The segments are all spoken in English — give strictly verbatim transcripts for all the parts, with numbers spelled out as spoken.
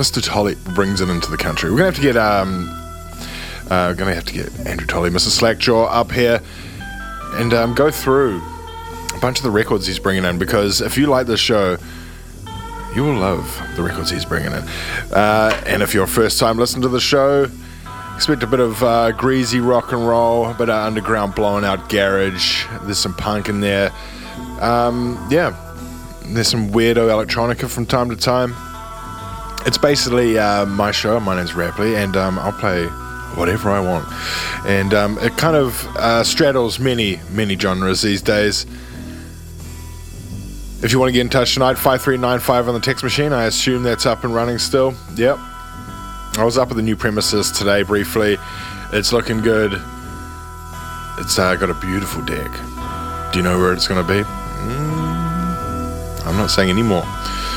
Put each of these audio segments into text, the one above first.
Mister Tolley brings it into the country. We're going to have to get, um, uh, we're going to have to get Andrew Tolley, Mister Slackjaw up here and um, go through a bunch of the records he's bringing in, because if you like this show, you will love the records he's bringing in. Uh, and if you're a first time listener to the show, expect a bit of uh, greasy rock and roll, a bit of underground blowing out garage. There's some punk in there. Um, yeah, there's some weirdo electronica from time to time. It's basically uh, my show. My name's Rapley, and um, I'll play whatever I want. And um, it kind of uh, straddles many, many genres these days. If you want to get in touch tonight, five three nine five on the text machine. I assume that's up and running still. Yep. I was up at the new premises today briefly. It's looking good. It's uh, got a beautiful deck. Do you know where it's going to be? Mm, I'm not saying any more.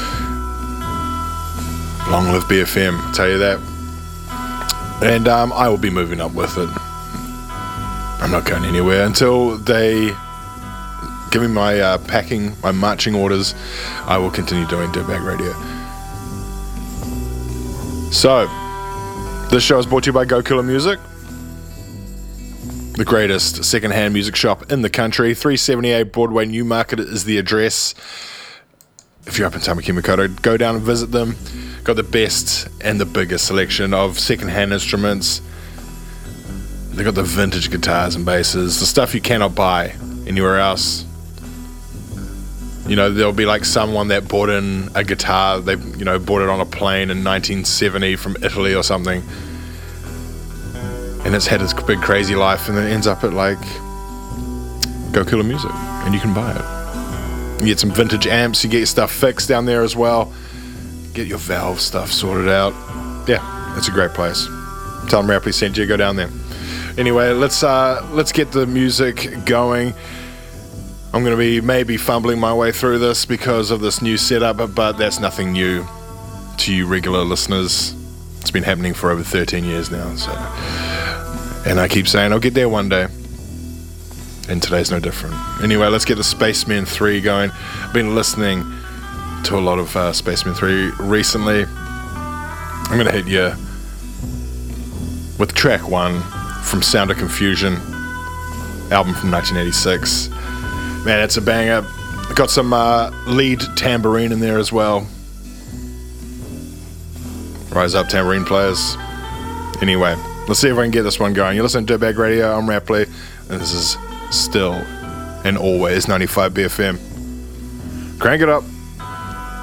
Long live B F M, I'll tell you that. And um, I will be moving up with it. I'm not going anywhere until they give me my uh, packing, my marching orders. I will continue doing Dirtbag Radio. So, this show is brought to you by Go Killer Music, the greatest second-hand music shop in the country. three seventy-eight Broadway, Newmarket is the address. If you're up in Tamaki Makaurau, go down and visit them. Got the best and the biggest selection of second-hand instruments. They got the vintage guitars and basses, the stuff you cannot buy anywhere else. You know, there'll be like someone that bought in a guitar, they, you know, bought it on a plane in nineteen seventy from Italy or something, and it's had its big crazy life, and then it ends up at like Go Killer Music, and you can buy it. You get some vintage amps, you get your stuff fixed down there as well. Get your valve stuff sorted out. Yeah, it's a great place. Tell them Rapley sent you, go down there. Anyway, let's uh, let's get the music going. I'm going to be maybe fumbling my way through this because of this new setup, but, but that's nothing new to you regular listeners. It's been happening for over thirteen years now, so, and I keep saying I'll get there one day, and today's no different. Anyway, let's get the Spacemen three going. I've been listening to a lot of uh, Spacemen three recently. I'm going to hit you with track one from Sound of Confusion, album from nineteen eighty-six. Man, it's a banger. Got some uh, lead tambourine in there as well. Rise up, tambourine players. Anyway, let's see if I can get this one going. You're listening to Dirtbag Radio. I'm Rapley, and this is still and always ninety-five B F M. Crank it up.